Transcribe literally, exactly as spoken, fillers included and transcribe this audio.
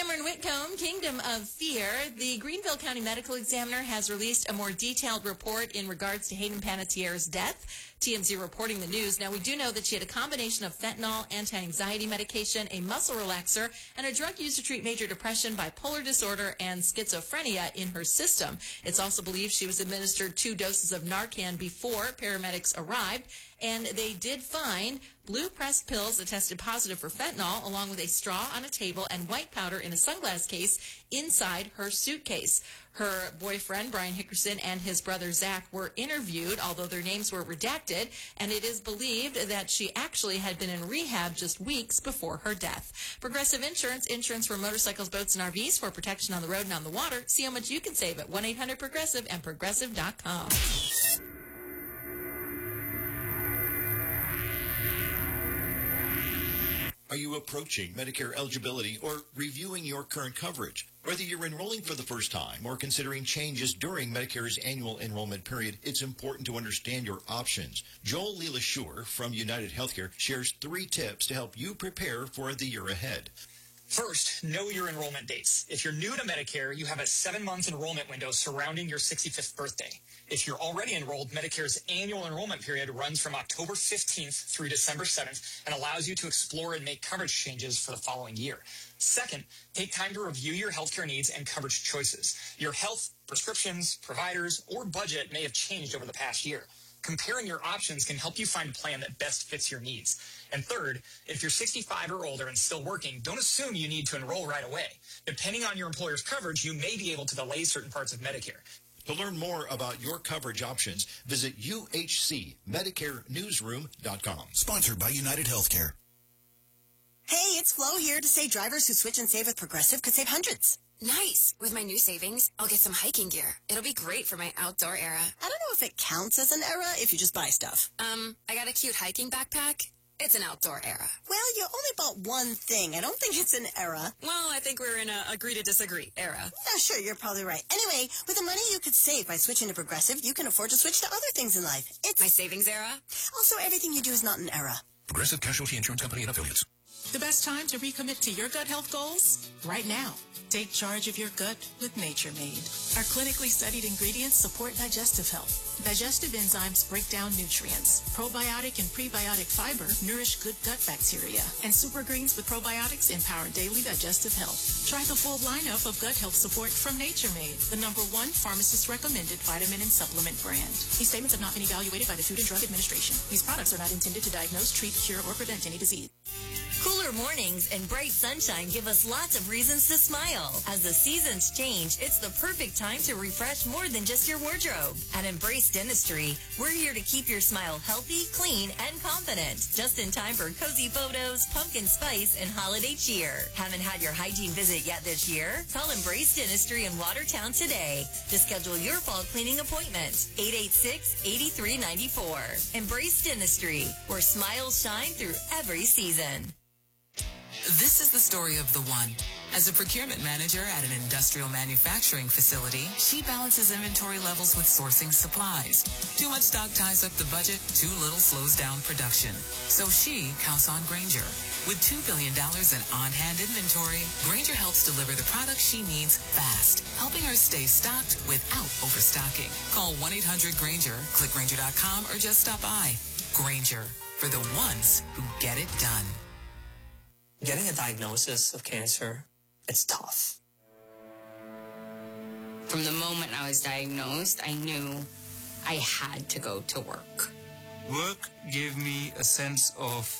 Cameron Whitcomb, Kingdom of Fear. The Greenville County Medical Examiner has released a more detailed report in regards to Hayden Panettiere's death. T M Z reporting the news. Now, we do know that she had a combination of fentanyl, anti-anxiety medication, a muscle relaxer, and a drug used to treat major depression, bipolar disorder, and schizophrenia in her system. It's also believed she was administered two doses of Narcan before paramedics arrived, and they did find blue pressed pills that tested positive for fentanyl, along with a straw on a table and white powder in a sunglass case inside her suitcase. Her boyfriend, Brian Hickerson, and his brother, Zach, were interviewed, although their names were redacted, and it is believed that she actually had been in rehab just weeks before her death. Progressive Insurance, insurance for motorcycles, boats, and R Vs for protection on the road and on the water. See how much you can save at one eight hundred progressive and progressive dot com. Are you approaching Medicare eligibility or reviewing your current coverage? Whether you're enrolling for the first time or considering changes during Medicare's annual enrollment period, it's important to understand your options. Joel LeLaSure from United Healthcare shares three tips to help you prepare for the year ahead. First, know your enrollment dates. If you're new to Medicare, you have a seven-month enrollment window surrounding your sixty-fifth birthday. If you're already enrolled, Medicare's annual enrollment period runs from October fifteenth through December seventh and allows you to explore and make coverage changes for the following year. Second, take time to review your healthcare needs and coverage choices. Your health, prescriptions, providers, or budget may have changed over the past year. Comparing your options can help you find a plan that best fits your needs. And third, if you're sixty-five or older and still working, don't assume you need to enroll right away. Depending on your employer's coverage, you may be able to delay certain parts of Medicare. To learn more about your coverage options, visit U H C Medicare Newsroom dot com. Sponsored by United Healthcare. Hey, it's Flo here to say drivers who switch and save with Progressive could save hundreds. Nice. With my new savings, I'll get some hiking gear. It'll be great for my outdoor era. I don't know if it counts as an era if you just buy stuff. Um, I got a cute hiking backpack. It's an outdoor era. Well, you only bought one thing. I don't think it's an era. Well, I think we're in a agree to disagree era. Yeah, sure, you're probably right. Anyway, with the money you could save by switching to Progressive, you can afford to switch to other things in life. It's my savings era. Also, everything you do is not an era. Progressive Casualty Insurance Company and Affiliates. The best time to recommit to your gut health goals? Right now. Take charge of your gut with Nature Made. Our clinically studied ingredients support digestive health. Digestive enzymes break down nutrients. Probiotic and prebiotic fiber nourish good gut bacteria. And super greens with probiotics empower daily digestive health. Try the full lineup of gut health support from Nature Made, the number one pharmacist-recommended vitamin and supplement brand. These statements have not been evaluated by the Food and Drug Administration. These products are not intended to diagnose, treat, cure, or prevent any disease. Cooler mornings and bright sunshine give us lots of reasons to smile. As the seasons change, it's the perfect time to refresh more than just your wardrobe. At Embrace Dentistry, we're here to keep your smile healthy, clean, and confident. Just in time for cozy photos, pumpkin spice, and holiday cheer. Haven't had your hygiene visit yet this year? Call Embrace Dentistry in Watertown today to schedule your fall cleaning appointment. eight eight six, eight three nine four. Embrace Dentistry, where smiles shine through every season. This is the story of the one. As a procurement manager at an industrial manufacturing facility, she balances inventory levels with sourcing supplies. Too much stock ties up the budget, too little slows down production. So she counts on Grainger. With two billion dollars in on-hand inventory, Grainger helps deliver the products she needs fast, helping her stay stocked without overstocking. Call one eight hundred Grainger, click Grainger dot com, or just stop by. Grainger, for the ones who get it done. Getting a diagnosis of cancer, it's tough. From the moment I was diagnosed, I knew I had to go to work. Work gave me a sense of